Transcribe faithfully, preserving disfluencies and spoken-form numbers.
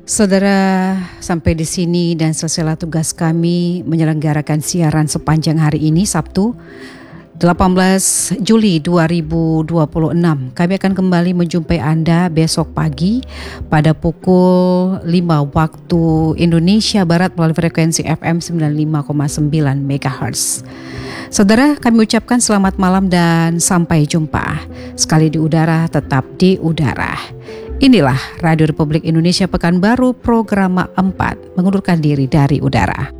Saudara, sampai di sini dan selesailah tugas kami menyelenggarakan siaran sepanjang hari ini, Sabtu delapan belas Juli dua ribu dua puluh enam. Kami akan kembali menjumpai Anda besok pagi pada pukul lima waktu Indonesia Barat melalui frekuensi F M sembilan puluh lima koma sembilan megahertz. Saudara, kami ucapkan selamat malam dan sampai jumpa. Sekali di udara, tetap di udara. Inilah Radio Republik Indonesia Pekanbaru, program empat, mengundurkan diri dari udara.